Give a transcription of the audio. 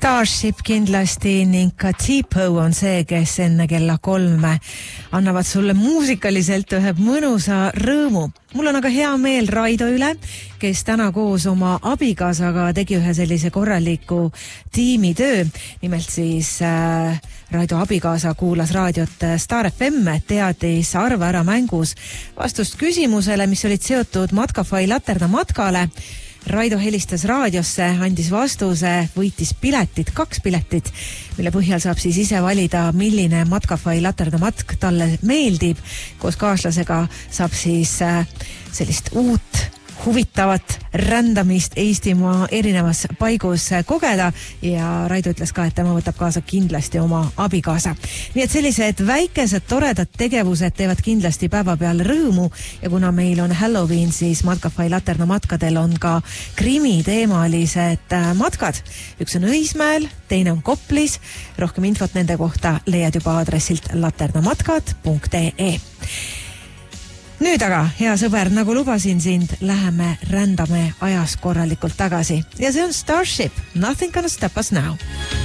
Starship kindlasti ning ka T-Po on see, kes enne kella 3 annavad sulle muusikaliselt ühe mõnusa rõõmu. Mul on aga hea meel Raido üle, kes täna koos oma abikaasaga tegi ühe sellise korraliku tiimitöö. Nimelt siis Raido abikaasa kuulas raadiot Star FM, teadis Arva ära mängus vastust küsimusele, mis olid seotud Matkafai Laterna matkale. Raido helistas raadiosse, andis vastuse, võitis piletid, 2 piletit, mille põhjal saab siis ise valida, milline Matkafai Laterna matk talle meeldib. Koos kaaslasega saab siis sellist uut huvitavat rändamist Eestimaa erinevas paigus kogeda ja Raido ütles ka, et tema võtab kaasa kindlasti oma abikaasa. Nii et sellised väikesed toredad tegevused teevad kindlasti päeva peal rõõmu ja kuna meil on Halloween, siis Matkafai Laterna matkadel on ka krimiteemalised matkad. Üks on Õismäel, teine on Koplis. Rohkem infot nende kohta leiad juba aadressilt laternamatkad.ee. Nüüd aga, hea sõber, nagu lubasin sind, läheme rändame ajas korralikult tagasi. Ja see on Starship, Nothing Gonna Stop Us Now.